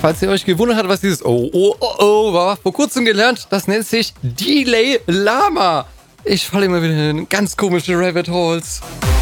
Falls ihr euch gewundert habt, was dieses Oh war, vor kurzem gelernt, das nennt sich Delay Lama. Ich falle immer wieder in ganz komische Rabbit Holes.